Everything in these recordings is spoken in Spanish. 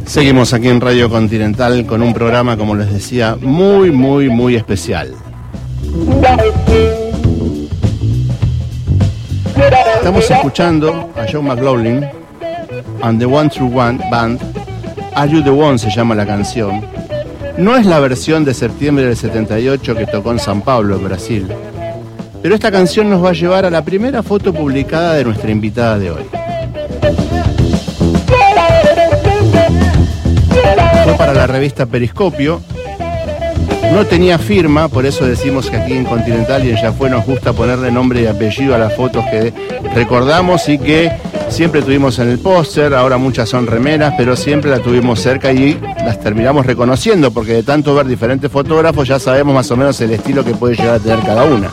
Seguimos aquí en Radio Continental con un programa, como les decía, muy especial. Estamos escuchando a John McLaughlin and the One True One Band. Are You the One se llama la canción. No es la versión de septiembre del 78 que tocó en São Paulo, en Brasil. Pero esta canción nos va a llevar a la primera foto publicada de nuestra invitada de hoy. Fue para la revista Periscopio. No tenía firma, por eso decimos que aquí en Continental y en Ya Fue nos gusta ponerle nombre y apellido a las fotos que recordamos y que siempre tuvimos en el póster. Ahora muchas son remeras, pero siempre la tuvimos cerca y las terminamos reconociendo, porque de tanto ver diferentes fotógrafos ya sabemos más o menos el estilo que puede llegar a tener cada una.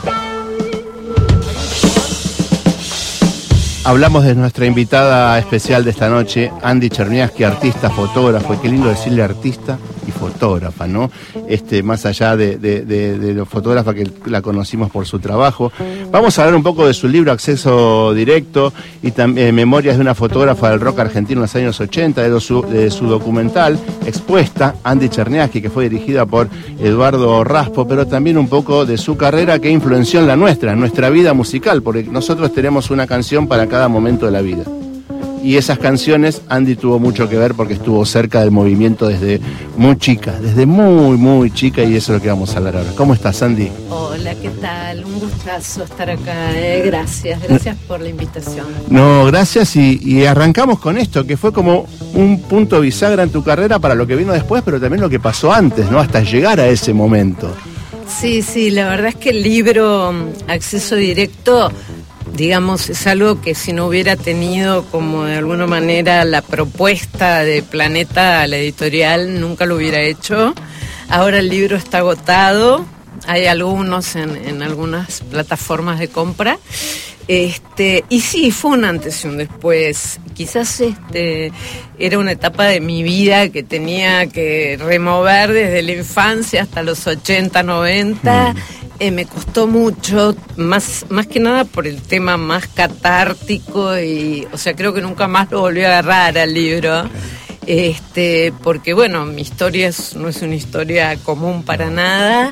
Hablamos de nuestra invitada especial de esta noche, Andy Cherniawski, artista, fotógrafo, y qué lindo decirle artista y fotógrafa, ¿no? Más allá de los fotógrafos que la conocimos por su trabajo. Vamos a hablar un poco de su libro Acceso Directo y también Memorias de una fotógrafa del rock argentino en los años 80, de su documental Expuesta, Andy Cherniawski, que fue dirigida por Eduardo Raspo, pero también un poco de su carrera que influenció en la nuestra, en nuestra vida musical, porque nosotros tenemos una canción para cada momento de la vida. Y esas canciones, Andy tuvo mucho que ver porque estuvo cerca del movimiento desde muy chica, desde muy chica, y eso es lo que vamos a hablar ahora. ¿Cómo estás, Andy? Hola, ¿qué tal? Un gustazo estar acá, Gracias por la invitación. No, gracias, y arrancamos con esto, que fue como un punto bisagra en tu carrera para lo que vino después, pero también lo que pasó antes, ¿no? Hasta llegar a ese momento. Sí, la verdad es que el libro Acceso Directo, digamos, es algo que si no hubiera tenido como de alguna manera la propuesta de Planeta a la editorial, nunca lo hubiera hecho. Ahora el libro está agotado, hay algunos en algunas plataformas de compra. Y sí, fue un antes y un después. Quizás era una etapa de mi vida que tenía que remover desde la infancia hasta los 80, 90. Me costó mucho, más que nada por el tema más catártico, y o sea, creo que nunca más lo volví a agarrar al libro. Porque bueno, mi historia no es una historia común para nada.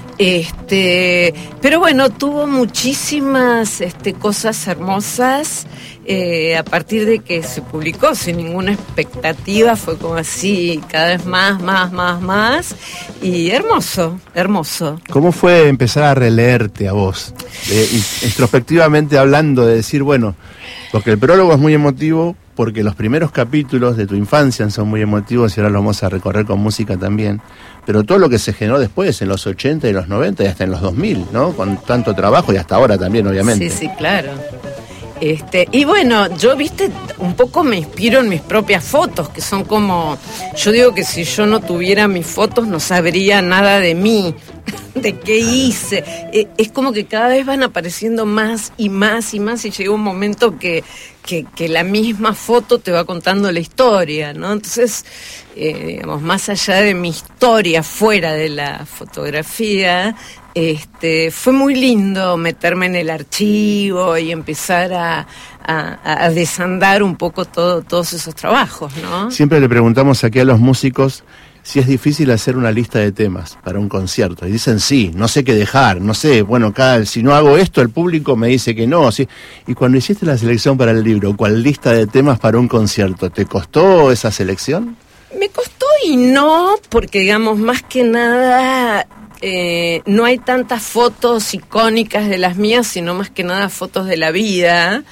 Pero bueno, tuvo muchísimas cosas hermosas a partir de que se publicó sin ninguna expectativa. Fue como así, cada vez más, y hermoso. ¿Cómo fue empezar a releerte a vos? Introspectivamente hablando, de decir, bueno, porque el prólogo es muy emotivo, porque los primeros capítulos de tu infancia son muy emotivos y ahora los vamos a recorrer con música también, pero todo lo que se generó después, en los 80 y los 90 y hasta en los 2000, ¿no? Con tanto trabajo y hasta ahora también, obviamente. Sí, claro. Y bueno, yo, un poco me inspiro en mis propias fotos, que son como, yo digo que si yo no tuviera mis fotos no sabría nada de mí, de qué hice. Es como que cada vez van apareciendo más y llega un momento que la misma foto te va contando la historia, ¿no? Entonces, digamos, más allá de mi historia fuera de la fotografía, fue muy lindo meterme en el archivo y empezar a desandar un poco todos esos trabajos, ¿no? Siempre le preguntamos aquí a los músicos si es difícil hacer una lista de temas para un concierto, y dicen sí, no sé qué dejar, no sé, bueno, si no hago esto el público me dice que no, sí. Y cuando hiciste la selección para el libro, ¿cuál lista de temas para un concierto? ¿Te costó esa selección? Me costó y no, porque digamos, más que nada no hay tantas fotos icónicas de las mías, sino más que nada fotos de la vida.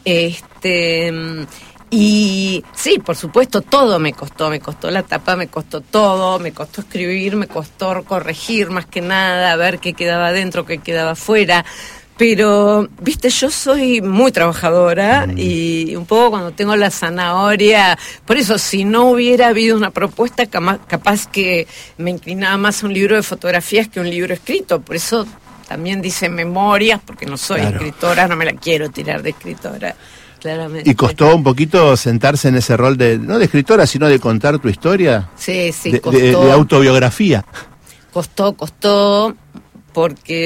Y sí, por supuesto, todo me costó la tapa, me costó todo, me costó escribir, me costó corregir más que nada, ver qué quedaba dentro, qué quedaba afuera. Pero, yo soy muy trabajadora y un poco cuando tengo la zanahoria, por eso si no hubiera habido una propuesta, capaz que me inclinaba más a un libro de fotografías que un libro escrito. Por eso también dice Memorias, porque no soy escritora, no me la quiero tirar de escritora. Claramente. ¿Y costó un poquito sentarse en ese rol no de escritora, sino de contar tu historia? Sí, costó. De autobiografía. Costó, porque